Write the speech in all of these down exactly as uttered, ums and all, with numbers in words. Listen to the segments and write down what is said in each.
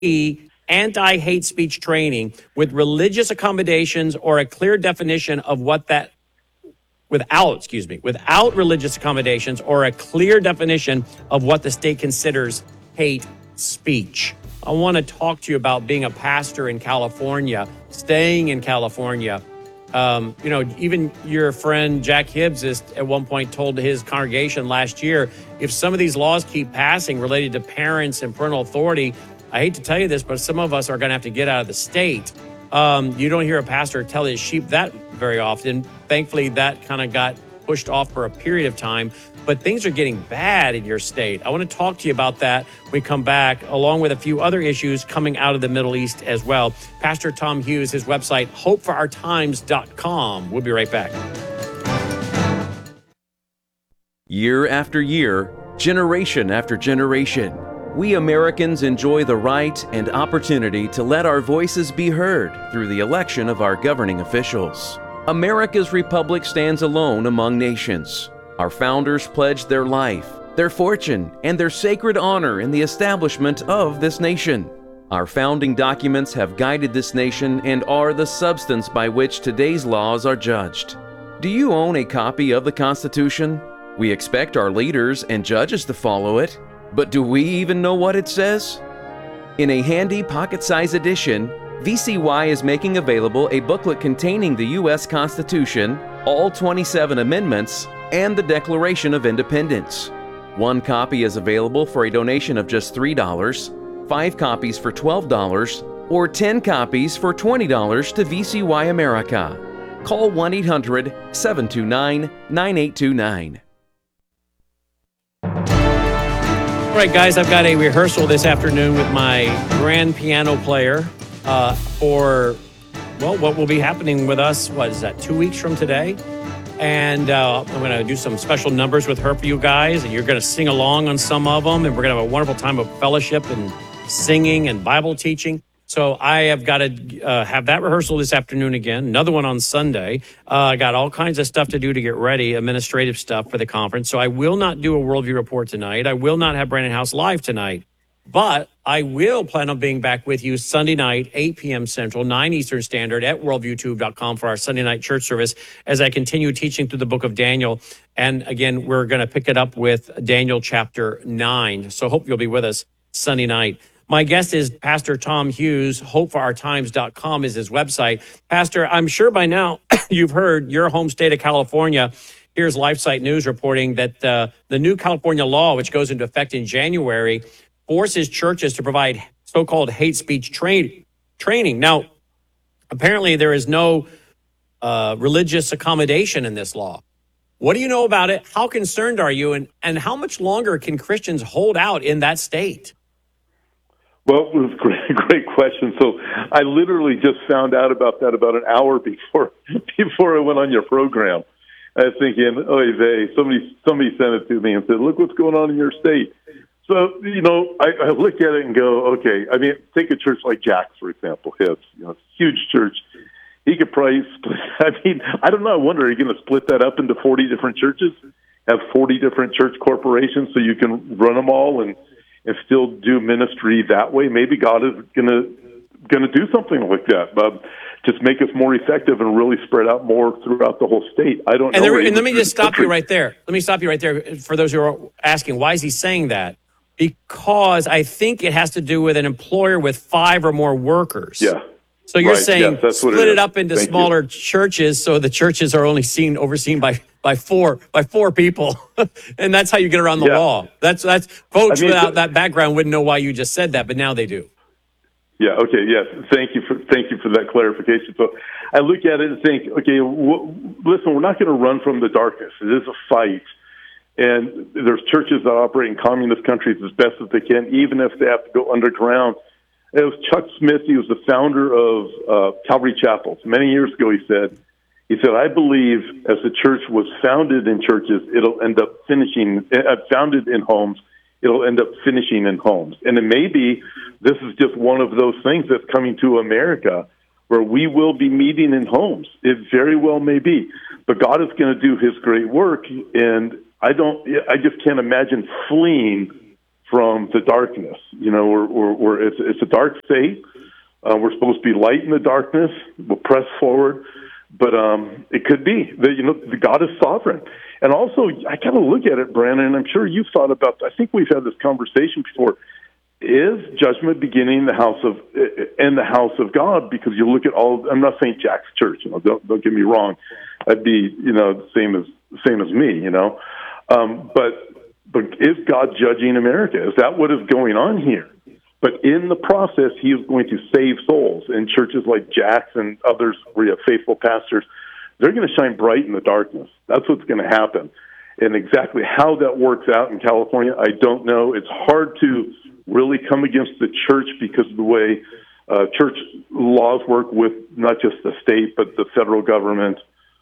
anti-hate speech training with religious accommodations or a clear definition of what that without, excuse me, without religious accommodations or a clear definition of what the state considers hate speech. I want to talk to you about being a pastor in California, staying in California. Um, you know, even your friend Jack Hibbs is at one point told his congregation last year, if some of these laws keep passing related to parents and parental authority, I hate to tell you this, but some of us are going to have to get out of the state. Um, you don't hear a pastor tell his sheep that very often. Thankfully, that kind of got pushed off for a period of time, but things are getting bad in your state. I want to talk to you about that when we come back, along with a few other issues coming out of the Middle East as well. Pastor Tom Hughes, his website, hope for our times dot com. We'll be right back. Year after year, generation after generation, we Americans enjoy the right and opportunity to let our voices be heard through the election of our governing officials. America's republic stands alone among nations. Our founders pledged their life, their fortune, and their sacred honor in the establishment of this nation. Our founding documents have guided this nation and are the substance by which today's laws are judged. Do you own a copy of the Constitution? We expect our leaders and judges to follow it. But do we even know what it says? In a handy pocket-sized edition, V C Y is making available a booklet containing the U S Constitution, all twenty-seven amendments, and the Declaration of Independence. One copy is available for a donation of just three dollars, five copies for twelve dollars, or ten copies for twenty dollars to V C Y America. Call one eight hundred, seven two nine, nine eight two nine. All right, guys, I've got a rehearsal this afternoon with my grand piano player uh, for, well, what will be happening with us, what is that, two weeks from today? And uh, I'm going to do some special numbers with her for you guys, and you're going to sing along on some of them, and we're going to have a wonderful time of fellowship and singing and Bible teaching. So I have got to uh, have that rehearsal this afternoon again, another one on Sunday. Uh, I got all kinds of stuff to do to get ready, administrative stuff for the conference. So I will not do a Worldview Report tonight. I will not have Brandon House live tonight. But I will plan on being back with you Sunday night, eight p.m. Central, nine Eastern Standard at worldview tube dot com for our Sunday night church service as I continue teaching through the book of Daniel. And again, we're going to pick it up with Daniel chapter nine. So hope you'll be with us Sunday night. My guest is Pastor Tom Hughes. hope for our times dot com is his website. Pastor, I'm sure by now you've heard your home state of California. Here's LifeSite News reporting that uh, the new California law, which goes into effect in January, forces churches to provide so-called hate speech tra- training. Now, apparently there is no uh, religious accommodation in this law. What do you know about it? How concerned are you? And, and how much longer can Christians hold out in that state? Well, it was a great, great question. So I literally just found out about that about an hour before before I went on your program. I was thinking, oh, they, somebody somebody sent it to me and said, look what's going on in your state. So, you know, I, I look at it and go, okay, I mean, take a church like Jack's, for example, Hibbs, you know, huge church. He could probably split, I mean, I don't know, I wonder, are you going to split that up into forty different churches, have forty different church corporations so you can run them all and and still do ministry that way? Maybe God is going to going to do something like that, but just make us more effective and really spread out more throughout the whole state. I don't and know. There, and let me just stop you right there. Let me stop you right there for those who are asking, why is he saying that? Because I think it has to do with an employer with five or more workers. Yeah. So you're right. saying yes, split it, it up into Thank smaller you. churches so the churches are only seen overseen by by four by four people, and that's how you get around the yeah. law. That's that's folks I mean, without th- that background wouldn't know why you just said that, but now they do. Yeah. Okay. Yes. Thank you for thank you for that clarification. So I look at it and think, okay, w- listen, we're not going to run from the darkness. It is a fight, and there's churches that operate in communist countries as best as they can, even if they have to go underground. It was Chuck Smith. He was the founder of uh, Calvary Chapels. Many years ago, he said, he said, I believe as the church was founded in churches, it'll end up finishing, uh, founded in homes, it'll end up finishing in homes. And it may be, this is just one of those things that's coming to America where we will be meeting in homes. It very well may be. But God is going to do his great work. And I don't, I just can't imagine fleeing from the darkness. You know, we're, we're, we're it's, it's a dark state. Uh, we're supposed to be light in the darkness. We'll press forward, but um, it could be that, you know, the God is sovereign. And also, I kind of look at it, Brandon, and I'm sure you've thought about, I think we've had this conversation before. Is judgment beginning in the house of in the house of God? Because you look at all. I'm not saying Jack's church. You know, don't don't get me wrong. I'd be, you know, the same as same as me. You know, um, but but is God judging America? Is that what is going on here? But in the process, He is going to save souls. And churches like Jack's and others, where you have faithful pastors, they're going to shine bright in the darkness. That's what's going to happen. And exactly how that works out in California, I don't know. It's hard to really come against the church because of the way uh, church laws work with not just the state, but the federal government.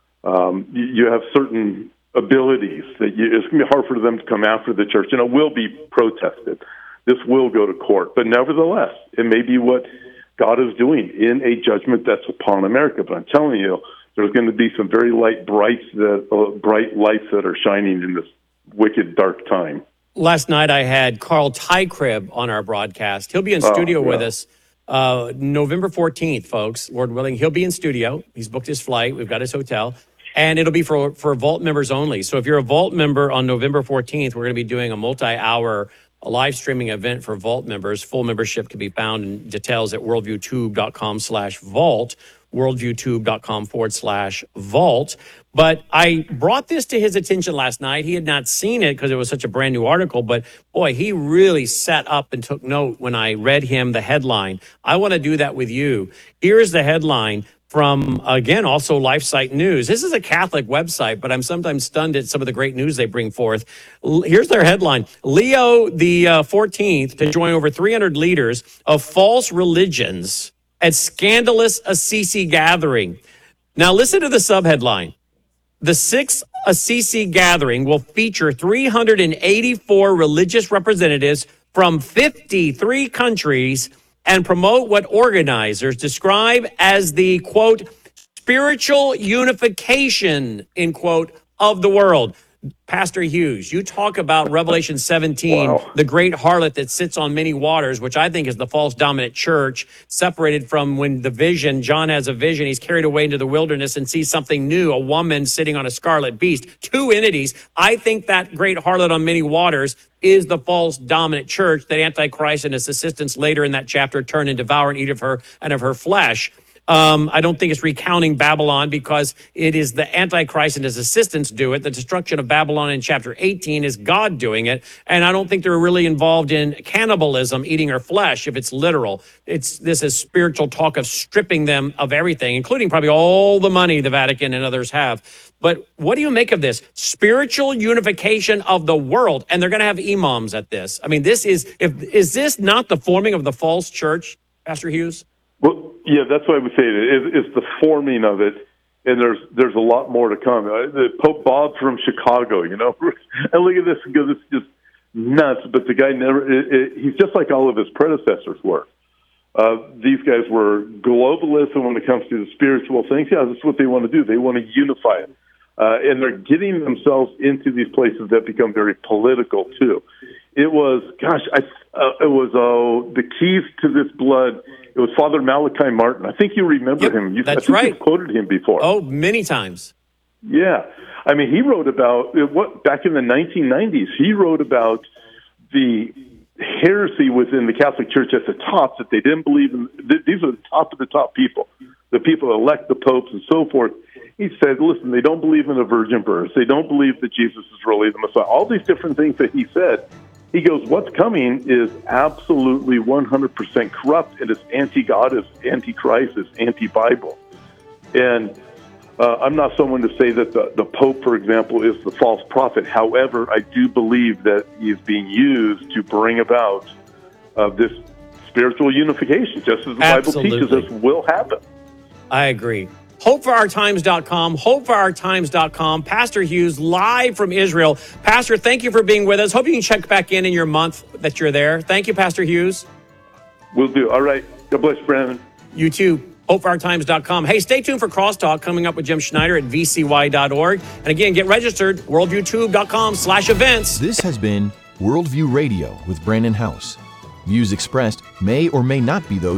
Um, you, you have certain abilities that you, it's going to be hard for them to come after the church. And it will be protested. This will go to court. But nevertheless, it may be what God is doing in a judgment that's upon America. But I'm telling you, there's going to be some very light, bright, that, uh, bright lights that are shining in this wicked, dark time. Last night I had Carl Tykrib on our broadcast. He'll be in studio oh, yeah. with us uh, November fourteenth, folks, Lord willing. He'll be in studio. He's booked his flight. We've got his hotel. And it'll be for, for Vault members only. So if you're a Vault member on November fourteenth, we're going to be doing a multi-hour live streaming event for Vault members. Full membership can be found in details at worldviewtube.com slash vault. worldviewtube.com forward slash vault. But I brought this to his attention last night. He had not seen it because it was such a brand new article, but boy, he really sat up and took note when I read him the headline. I want to do that with you. Here's the headline from, again, also LifeSite News. This is a Catholic website, but I'm sometimes stunned at some of the great news they bring forth. Here's their headline. Leo the uh, fourteenth to join over three hundred leaders of false religions at scandalous Assisi gathering. Now listen to the subheadline. The sixth Assisi gathering will feature three hundred eighty-four religious representatives from fifty-three countries and promote what organizers describe as the, quote, spiritual unification, end quote, of the world. Pastor Hughes, you talk about Revelation seventeen, wow. the great harlot that sits on many waters, which I think is the false dominant church, separated from when the vision, John has a vision, he's carried away into the wilderness and sees something new, a woman sitting on a scarlet beast, two entities. I think that great harlot on many waters is the false dominant church that Antichrist and his assistants later in that chapter turn and devour and eat of her and of her flesh. Um, I don't think it's recounting Babylon because it is the Antichrist and his assistants do it. The destruction of Babylon in chapter eighteen is God doing it. And I don't think they're really involved in cannibalism, eating her flesh, if it's literal. It's this is spiritual talk of stripping them of everything, including probably all the money the Vatican and others have. But what do you make of this? Spiritual unification of the world. And they're going to have imams at this. I mean, this is, if is this not the forming of the false church, Pastor Hughes? Well, yeah, that's what I would say. It is the forming of it, and there's there's a lot more to come. The Pope Bob from Chicago, you know, and look at this and go, this is just nuts. But the guy never, it, it, he's just like all of his predecessors were. Uh, these guys were globalists, and when it comes to the spiritual things, yeah, that's what they want to do. They want to unify it. Uh, and they're getting themselves into these places that become very political, too. It was, gosh, I, uh, it was uh, the keys to this blood. It was Father Malachi Martin. I think you remember yep, him. You, that's I think right. You've quoted him before. Oh, many times. Yeah. I mean, he wrote about, what back in the nineteen nineties, he wrote about the heresy within the Catholic Church at the top, that they didn't believe in. These are the top of the top people, the people that elect the popes and so forth. He said, listen, they don't believe in a virgin birth. They don't believe that Jesus is really the Messiah. All these different things that he said. He goes, what's coming is absolutely one hundred percent corrupt, and it's anti-God, it's anti-Christ, it's anti-Bible. And uh, I'm not someone to say that the, the Pope, for example, is the false prophet. However, I do believe that he is being used to bring about uh, this spiritual unification, just as the Absolutely. Bible teaches us will happen. I agree. hope for our times dot com, hope for our times dot com. Pastor Hughes, live from Israel. Pastor, thank you for being with us. Hope you can check back in in your month that you're there. Thank you, Pastor Hughes. Will do. All right. God bless you, Brandon. You too. hope for our times dot com. Hey, stay tuned for Crosstalk coming up with Jim Schneider at v c y dot org. And again, get registered, worldviewtube.com slash events. This has been Worldview Radio with Brandon House. Views expressed may or may not be those